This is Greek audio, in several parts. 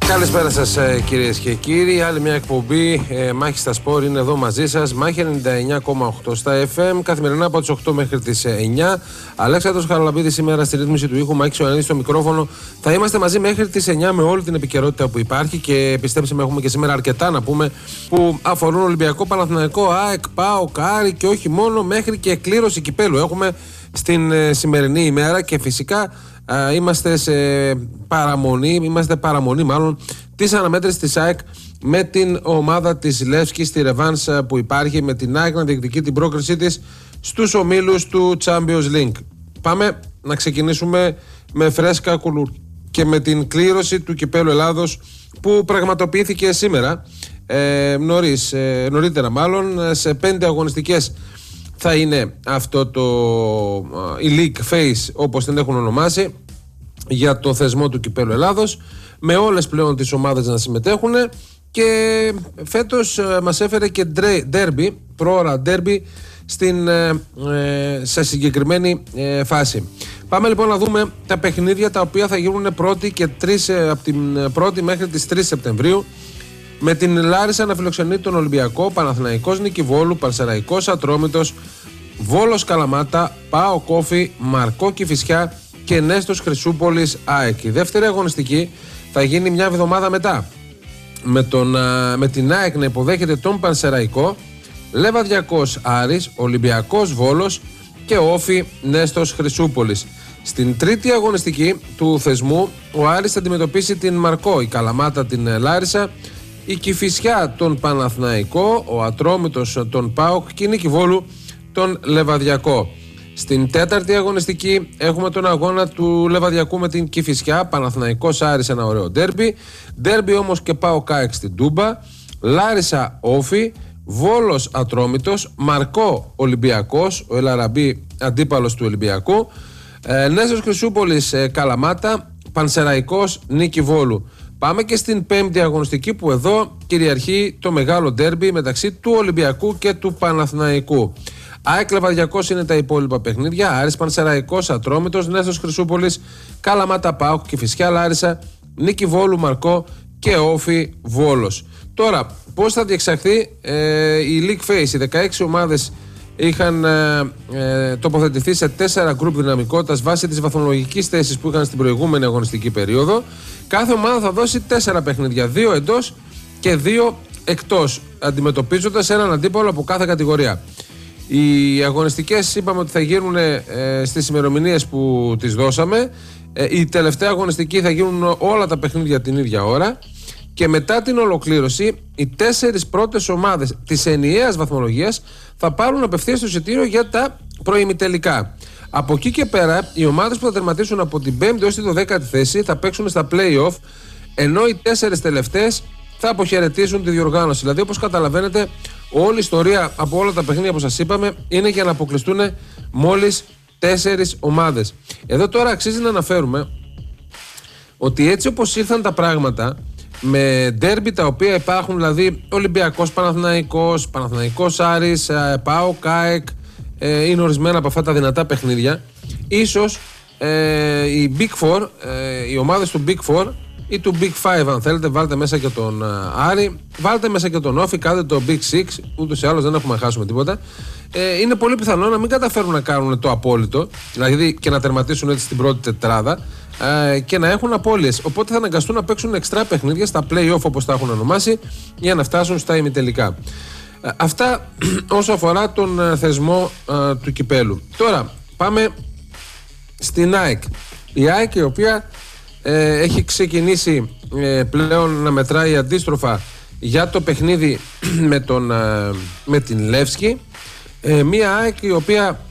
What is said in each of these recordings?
Καλησπέρα σας κυρίες και κύριοι. Άλλη μια εκπομπή Μάχη στα Σπορ είναι εδώ μαζί σας. Μάχη 99,8 στα FM. Καθημερινά από τις 8 μέχρι τις 9. Αλέξανδρος Χαραλαμπίδης σήμερα στη ρύθμιση του ήχου. Μάκης Ιωαννίδης στο μικρόφωνο. Θα είμαστε μαζί μέχρι τις 9 με όλη την επικαιρότητα που υπάρχει. Και πιστέψτε με, έχουμε και σήμερα αρκετά να πούμε που αφορούν Ολυμπιακό, Παναθηναϊκό, ΑΕΚ, ΠΑΟΚ, Άρη και όχι μόνο, μέχρι και εκκλήρωση κυπέλου έχουμε στην σημερινή ημέρα. Και φυσικά είμαστε παραμονή μάλλον της αναμέτρησης της ΑΕΚ με την ομάδα της Λεύσκης στη ρεβάνς που υπάρχει, με την ΑΕΚ να διεκδικεί την πρόκρισή της στους ομίλους του Champions League. Πάμε να ξεκινήσουμε με φρέσκα και με την κλήρωση του κυπέλου Ελλάδος που πραγματοποιήθηκε σήμερα νωρίτερα μάλλον. Σε 5 αγωνιστικές θα είναι αυτό η League Phase όπως την έχουν ονομάσει για το θεσμό του κυπέλου Ελλάδος, με όλες πλέον τις ομάδες να συμμετέχουν, και φέτος μας έφερε και derby, προώρα derby σε συγκεκριμένη φάση. Πάμε λοιπόν να δούμε τα παιχνίδια τα οποία θα γίνουν από την 1η μέχρι τις 3 Σεπτεμβρίου, με την Λάρισα να φιλοξενεί τον Ολυμπιακό, Παναθηναϊκός Νικηβόλου, Πανσεραϊκός Ατρόμητος, Βόλος Καλαμάτα, ΠΑΟΚ Όφη, Μαρκό Κηφισιά και Νέστος Χρυσούπολης ΑΕΚ. Η δεύτερη αγωνιστική θα γίνει μια εβδομάδα μετά, με την ΑΕΚ να υποδέχεται τον Πανσεραϊκό, Λεβαδιακός Άρης, Ολυμπιακός Βόλος και Όφη Νέστος Χρυσούπολης. Στην τρίτη αγωνιστική του θεσμού ο Άρης θα αντιμετωπίσει την Μαρκό, η Καλαμάτα την Λάρισα, η Κηφισιά τον Παναθηναϊκό, ο Ατρόμητος τον ΠΑΟΚ και η Νικηβόλου τον Λεβαδιακό. Στην τέταρτη αγωνιστική έχουμε τον αγώνα του Λεβαδιακού με την Κηφισιά, Παναθηναϊκός Άρης, ένα ωραίο ντέρμπι. Ντέρμπι όμως και ΠΑΟΚ ΑΕΚ στην Τούμπα, Λάρισα Όφη, Βόλος Ατρόμητος, Μαρκό Ολυμπιακός, ο Ελαραμπή αντίπαλος του Ολυμπιακού, Νέστος Χρυσούπολης Καλαμάτα, Πανσεραϊκός Νικηβόλου. Πάμε και στην πέμπτη αγωνιστική που εδώ κυριαρχεί το μεγάλο ντέρμπι μεταξύ του Ολυμπιακού και του Παναθηναϊκού. ΑΕΚ Λεβαδιακός είναι τα υπόλοιπα παιχνίδια, Άρης Πανσεραϊκός Ατρόμητος, Νέστος Χρυσούπολης Καλαμάτα ΠΑΟΚ, Κηφισιά Λάρισα, Νικηβόλου Μαρκό και Όφη Βόλος. Τώρα, πώς θα διεξαχθεί η League Phase? Οι 16 ομάδες είχαν τοποθετηθεί σε 4 γκρουπ δυναμικότητας βάσει της βαθμολογικής θέσης που είχαν στην προηγούμενη αγωνιστική περίοδο. Κάθε ομάδα θα δώσει 4 παιχνίδια, 2 εντός και 2 εκτός, αντιμετωπίζοντας έναν αντίπαλο από κάθε κατηγορία. Οι αγωνιστικές είπαμε ότι θα γίνουν στις ημερομηνίες που τις δώσαμε. Η τελευταία αγωνιστική θα γίνουν όλα τα παιχνίδια την ίδια ώρα. Και μετά την ολοκλήρωση, οι 4 πρώτες ομάδες της ενιαίας βαθμολογίας θα πάρουν απευθείας το εισιτήριο για τα προημιτελικά. Από εκεί και πέρα, οι ομάδες που θα τερματίσουν από την 5η έως τη 12η θέση θα παίξουν στα play-off, ενώ οι 4 τελευταίες θα αποχαιρετήσουν τη διοργάνωση. Δηλαδή, όπως καταλαβαίνετε, όλη η ιστορία από όλα τα παιχνίδια που σας είπαμε είναι για να αποκλειστούν μόλις 4 ομάδες. Εδώ τώρα αξίζει να αναφέρουμε ότι έτσι όπως ήρθαν τα πράγματα, με ντέρμπι τα οποία υπάρχουν, δηλαδή Ολυμπιακός Παναθηναϊκός, Παναθηναϊκός Άρης, ΠΑΟΚ ΑΕΚ, είναι ορισμένα από αυτά τα δυνατά παιχνίδια. Ίσως οι Big Four, οι ομάδες του Big Four ή του Big 5, αν θέλετε, βάλτε μέσα και τον Άρη, βάλτε μέσα και τον Όφη, κάντε το Big 6, ούτως ή άλλως δεν έχουμε να χάσουμε τίποτα. Είναι πολύ πιθανό να μην καταφέρουν να κάνουν το απόλυτο, δηλαδή και να τερματίσουν έτσι στην πρώτη τετράδα, και να έχουν απώλειες. Οπότε θα αναγκαστούν να παίξουν εξτρά παιχνίδια στα play-off όπως τα έχουν ονομάσει, για να φτάσουν στα ημιτελικά. Αυτά όσο αφορά τον θεσμό του κυπέλου. Τώρα πάμε στην ΑΕΚ. Η ΑΕΚ, η οποία έχει ξεκινήσει πλέον να μετράει αντίστροφα για το παιχνίδι με την Λεύσκη. Μια ΑΕΚ η οποία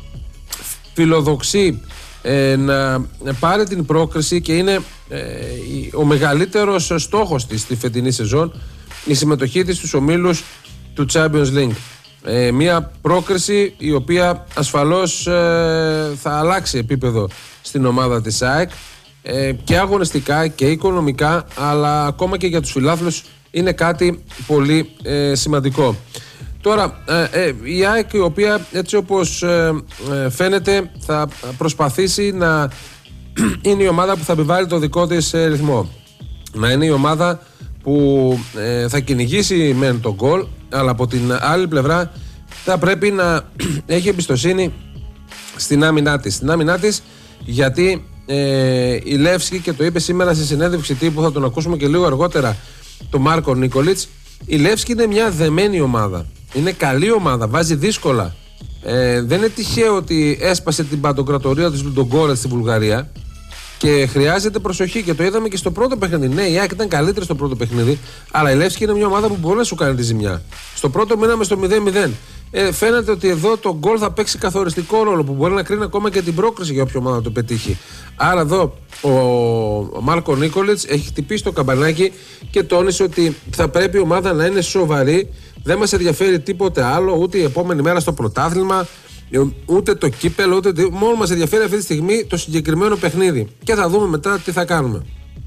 φιλοδοξεί να πάρει την πρόκριση και είναι ο μεγαλύτερος στόχος της στη φετινή σεζόν η συμμετοχή της στους ομίλους του Champions League. Μια πρόκριση η οποία ασφαλώς θα αλλάξει επίπεδο στην ομάδα της ΑΕΚ, και αγωνιστικά και οικονομικά, αλλά ακόμα και για τους φιλάθλους είναι κάτι πολύ σημαντικό. Τώρα, η ΑΕΚ, η οποία έτσι όπως φαίνεται θα προσπαθήσει να είναι η ομάδα που θα επιβάλλει το δικό της ρυθμό. να είναι η ομάδα που θα κυνηγήσει μεν τον γκολ, αλλά από την άλλη πλευρά θα πρέπει να έχει εμπιστοσύνη στην άμυνά της. Στην άμυνά της, γιατί η Λεύσκη, και το είπε σήμερα στη συνέντευξη τύπου, θα τον ακούσουμε και λίγο αργότερα, το Μάρκο Νίκολιτς, η Λεύσκη είναι μια δεμένη ομάδα. Είναι καλή ομάδα, βάζει δύσκολα. Δεν είναι τυχαίο ότι έσπασε την παντοκρατορία της Λουντογκόρετς στη Βουλγαρία και χρειάζεται προσοχή, και το είδαμε και στο πρώτο παιχνίδι. Ναι, η ΑΕΚ ήταν καλύτερη στο πρώτο παιχνίδι, αλλά η Λεύσκη είναι μια ομάδα που μπορεί να σου κάνει τη ζημιά. Στο πρώτο μείναμε στο 0-0. Φαίνεται ότι εδώ το γκολ θα παίξει καθοριστικό ρόλο, που μπορεί να κρίνει ακόμα και την πρόκριση για όποια ομάδα το πετύχει. Άρα εδώ ο Μάρκο Νίκολιτς έχει χτυπήσει το καμπανάκι και τόνισε ότι θα πρέπει η ομάδα να είναι σοβαρή. Δεν μας ενδιαφέρει τίποτε άλλο, ούτε η επόμενη μέρα στο πρωτάθλημα, ούτε το κύπελο, μόνο μας ενδιαφέρει αυτή τη στιγμή το συγκεκριμένο παιχνίδι. Και θα δούμε μετά τι θα κάνουμε.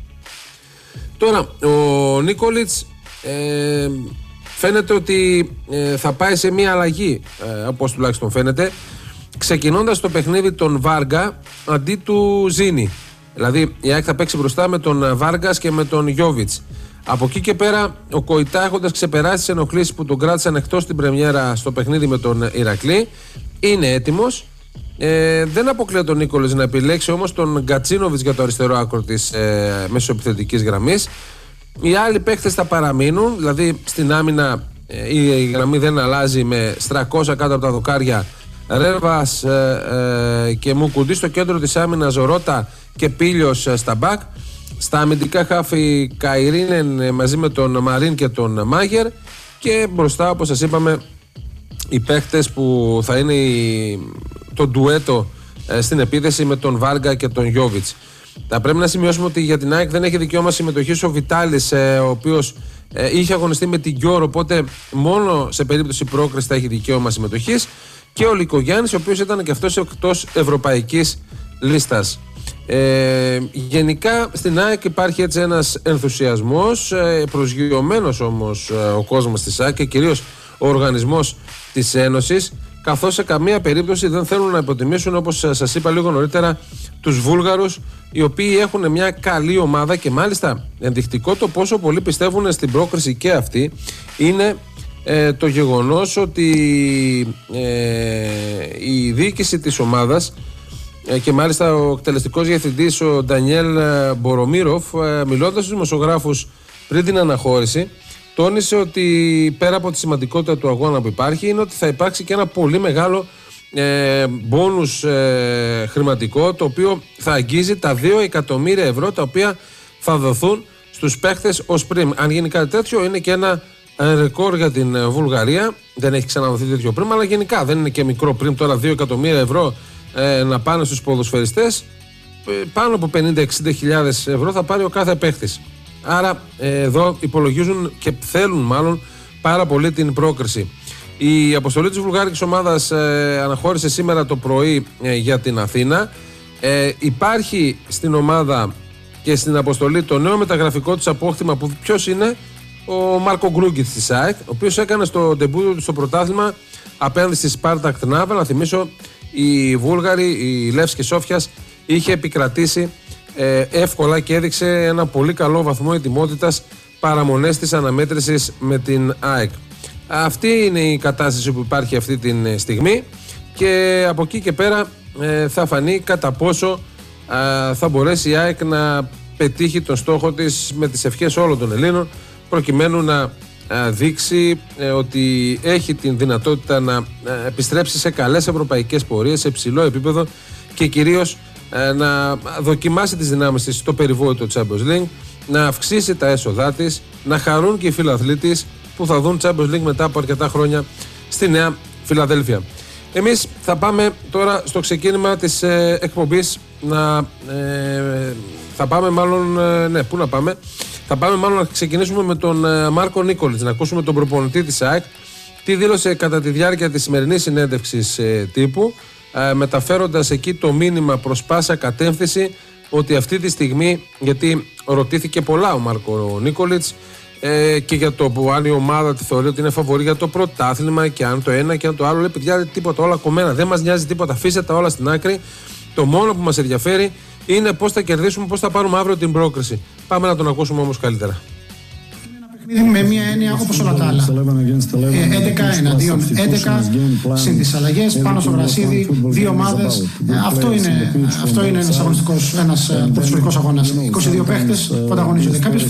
Τώρα, ο Νίκολιτς φαίνεται ότι θα πάει σε μια αλλαγή, όπως τουλάχιστον φαίνεται, ξεκινώντας το παιχνίδι τον Βάργα αντί του Ζήνη. Δηλαδή η ΑΕΚ θα παίξει μπροστά με τον Βάργας και με τον Γιόβιτς. Από εκεί και πέρα, ο Κοϊτά, έχοντας ξεπεράσει τις ενοχλήσεις που τον κράτησαν εκτός την πρεμιέρα στο παιχνίδι με τον Ηρακλή, είναι έτοιμος. Δεν αποκλείεται τον Νίκολιτς να επιλέξει όμως τον Γκατσίνοβιτς για το αριστερό άκρο της μεσοεπιθετικής γραμμής. Οι άλλοι παίχτες θα παραμείνουν, δηλαδή στην άμυνα η γραμμή δεν αλλάζει, με Στρακόσα κάτω από τα δοκάρια, Ρέρβας και Μουκουντή στο κέντρο της άμυνας, Ζωρότα και Πίλιος στα μπακ. Στα αμυντικά χάφη Καϊρίνεν μαζί με τον Μαρίν και τον Μάγερ, και μπροστά, όπως σας είπαμε, οι παίχτες που θα είναι το ντουέτο στην επίθεση με τον Βάργα και τον Γιόβιτς. Θα πρέπει να σημειώσουμε ότι για την ΑΕΚ δεν έχει δικαίωμα συμμετοχής ο Βιτάλης, ο οποίος είχε αγωνιστεί με την Γιώρο, οπότε μόνο σε περίπτωση πρόκρισης θα έχει δικαίωμα συμμετοχής, και ο Λικογιάννης, ο οποίος ήταν και αυτός εκτός ευρωπαϊκής λίστας. Γενικά στην ΑΕΚ υπάρχει έτσι ένας ενθουσιασμός, προσγειωμένος όμως ο κόσμος της ΑΕΚ και κυρίως ο οργανισμός της Ένωσης, καθώς σε καμία περίπτωση δεν θέλουν να υποτιμήσουν, όπως σας είπα λίγο νωρίτερα, τους Βούλγαρους, οι οποίοι έχουν μια καλή ομάδα, και μάλιστα ενδεικτικό το πόσο πολύ πιστεύουν στην πρόκριση και αυτοί είναι το γεγονός ότι η διοίκηση της ομάδας, και μάλιστα ο εκτελεστικός διευθυντής ο Ντανιέλ Μπορομίροφ, μιλώντας στους δημοσιογράφους πριν την αναχώρηση, τόνισε ότι πέρα από τη σημαντικότητα του αγώνα που υπάρχει, είναι ότι θα υπάρξει και ένα πολύ μεγάλο μπόνους χρηματικό, το οποίο θα αγγίζει τα 2 εκατομμύρια ευρώ, τα οποία θα δοθούν στους παίχτες ως πριμ. Αν γίνει κάτι τέτοιο, είναι και ένα ρεκόρ για την Βουλγαρία. Δεν έχει ξαναδοθεί τέτοιο πριμ, αλλά γενικά δεν είναι και μικρό πριμ τώρα 2 εκατομμύρια ευρώ να πάνε στους ποδοσφαιριστές. Πάνω από 50-60 χιλιάδες ευρώ θα πάρει ο κάθε παίχτης. Άρα εδώ υπολογίζουν και θέλουν μάλλον πάρα πολύ την πρόκριση. Η αποστολή της βουλγάρικης ομάδας αναχώρησε σήμερα το πρωί για την Αθήνα. Υπάρχει στην ομάδα και στην αποστολή το νέο μεταγραφικό της απόκτημα, που ποιος είναι? Ο Μάρκο Γκρούγκιτς της ΑΕΚ, ο οποίος έκανε στο ντεμπούτο του στο πρωτάθλημα απέναντι στη Σπάρτακ Τρνάβα. Να θυμίσω, η Βούλγαρη, η Λεύσκη Σόφιας, είχε επικρατήσει εύκολα και έδειξε ένα πολύ καλό βαθμό ετοιμότητας παραμονές της αναμέτρησης με την ΑΕΚ. Αυτή είναι η κατάσταση που υπάρχει αυτή τη στιγμή, και από εκεί και πέρα θα φανεί κατά πόσο θα μπορέσει η ΑΕΚ να πετύχει τον στόχο της, με τις ευχές όλων των Ελλήνων, προκειμένου να δείξει ότι έχει την δυνατότητα να επιστρέψει σε καλές ευρωπαϊκές πορείες, σε ψηλό επίπεδο, και κυρίως να δοκιμάσει τις δυνάμεις της στο περιβόητο Champions League, να αυξήσει τα έσοδά της, να χαρούν και οι φιλαθλοί της που θα δουν Champions League μετά από αρκετά χρόνια στη Νέα Φιλαδέλφια. Εμείς θα πάμε τώρα στο ξεκίνημα της εκπομπής θα πάμε μάλλον, πού να πάμε? Θα πάμε μάλλον να ξεκινήσουμε με τον Μάρκο Νίκολιτς, να ακούσουμε τον προπονητή της ΑΕΚ, τι δήλωσε κατά τη διάρκεια της σημερινής συνέντευξης τύπου, μεταφέροντας εκεί το μήνυμα προς πάσα κατεύθυνση ότι αυτή τη στιγμή, γιατί ρωτήθηκε πολλά ο Μάρκο Νίκολιτς και για το που αν η ομάδα τη θεωρεί ότι είναι φαβορή για το πρωτάθλημα, και αν το ένα και αν το άλλο, λέει παιδιά, τίποτα, όλα κομμένα, δεν μας νοιάζει τίποτα, αφήστε τα όλα στην άκρη. Το μόνο που μας ενδιαφέρει είναι πώς θα κερδίσουμε, πώς θα πάρουμε αύριο την πρόκριση. Πάμε να τον ακούσουμε όμως καλύτερα. Με μια έννοια όπως όλα τα άλλα. 11 εναντίον 11 συν τις αλλαγές πάνω στο γρασίδι, δύο ομάδες. Αυτό είναι ένας ποδοσφαιρικός αγώνας. 22 παίχτες που ανταγωνίζονται. Κάποιες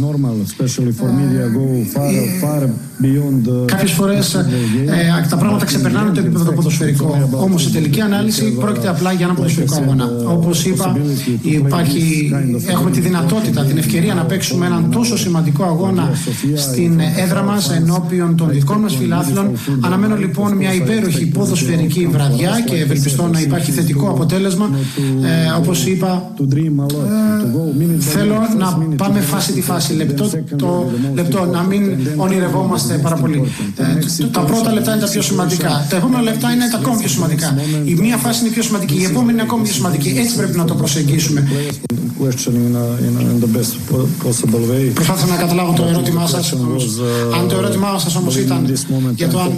φορές τα πράγματα ξεπερνάνε το επίπεδο το ποδοσφαιρικό. Όμως η τελική ανάλυση πρόκειται απλά για ένα ποδοσφαιρικό αγώνα. Όπως είπα, έχουμε τη δυνατότητα, την ευκαιρία να παίξουμε έναν τόσο σημαντικό αγώνα στην έδρα μας ενώπιον των δικών μας φιλάθλων. Αναμένω λοιπόν μια υπέροχη ποδοσφαιρική βραδιά και ευελπιστώ να υπάρχει θετικό αποτέλεσμα. Όπως είπα, θέλω να πάμε φάση τη φάση, λεπτό το λεπτό, να μην ονειρευόμαστε πάρα πολύ. Τα πρώτα λεπτά είναι τα πιο σημαντικά. Τα επόμενα λεπτά είναι τα ακόμη πιο σημαντικά. Η μία φάση είναι πιο σημαντική, η επόμενη είναι ακόμη πιο σημαντική. Έτσι πρέπει να το προσεγγίσουμε. Προσπάθησα να καταλάβω το ερώτημά σας. Αν το ερώτημά σας όμως ήταν για το αν.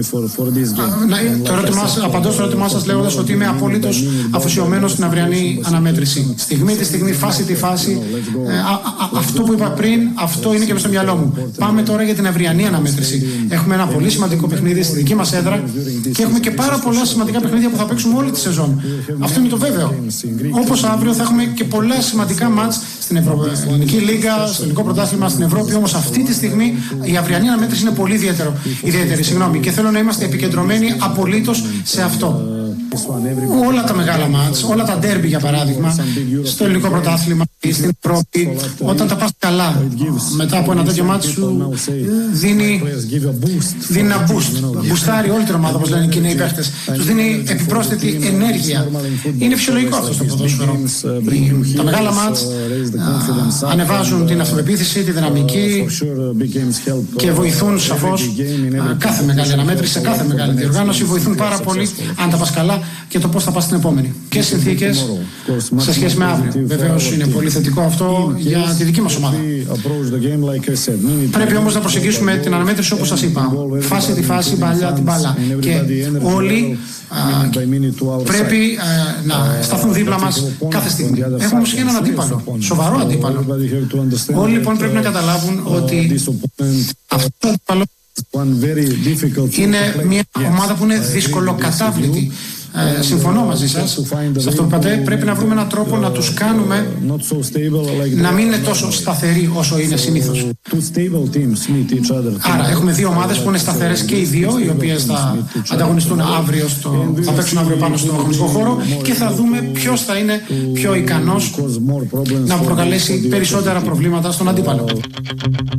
Απαντώ στο ερώτημά σας λέγοντας ότι είμαι απολύτως αφοσιωμένος στην αυριανή αναμέτρηση. Στιγμή τη στιγμή, φάση τη φάση. Αυτό που είπα πριν, αυτό είναι και μες στο μυαλό μου. Πάμε τώρα για την αυριανή αναμέτρηση. Έχουμε ένα πολύ σημαντικό παιχνίδι στη δική μας έδρα και έχουμε και πάρα πολλά σημαντικά παιχνίδια που θα παίξουμε όλη τη σεζόν. Αυτό είναι το βέβαιο. Όπως αύριο θα έχουμε και πολλά σημαντικά μάτς στην Ελληνική Λίγκα, στο Ελληνικό Πρωτάθλημα, στην Ευρώπη. Όμως αυτή τη στιγμή η αυριανή αναμέτρηση είναι πολύ ιδιαίτερη. Και θέλω να είμαστε επικεντρωμένοι απολύτως σε αυτό. Όλα τα μεγάλα μάτς, όλα τα ντέρμπι για παράδειγμα, στο Ελληνικό Πρωτάθλημα ή στην Ευρώπη, όταν τα πας καλά, μετά από ένα τέτοιο μάτς σου δίνει ένα boost. Μπουστάρει όλη την ομάδα, όπως λένε οι νέοι παίχτες. Τους δίνει επιπρόσθετη ενέργεια. Είναι φυσιολογικό αυτό στο ποδόσφαιρο. Τα μεγάλα μάτς ανεβάζουν την αυτοπεποίθηση, τη δυναμική και βοηθούν σαφώς κάθε μεγάλη αναμέτρηση, σε κάθε μεγάλη διοργάνωση. Βοηθούν πάρα πολύ αν τα πας καλά και το πώς θα πας στην επόμενη. Και συνθήκες σε σχέση με αύριο. Βεβαίως είναι πολύ θετικό αυτό για τη δική μας ομάδα. Πρέπει όμως να προσεγγίσουμε την αναμέτρηση όπως σας είπα. Φάση τη φάση, μπάλα την μπάλα. Και όλοι πρέπει να σταθούν δίπλα μας κάθε στιγμή. Έχουμε όμως και έναν αντίπαλο, σοβαρό αντίπαλο. Όλοι λοιπόν πρέπει να καταλάβουν ότι αυτό το αντίπαλο είναι μια ομάδα που είναι δυσκολοκατάβλητη. Συμφωνώ μαζί σας σε αυτό που είπατε. Πρέπει να βρούμε έναν τρόπο να τους κάνουμε να μην είναι τόσο σταθεροί όσο είναι συνήθως. Άρα έχουμε δύο ομάδες που είναι σταθερές και οι δύο, οι οποίες θα ανταγωνιστούν αύριο, θα παίξουν αύριο πάνω στο αγωνιστικό χώρο και θα δούμε ποιος θα είναι πιο ικανός να προκαλέσει περισσότερα προβλήματα στον αντίπαλο.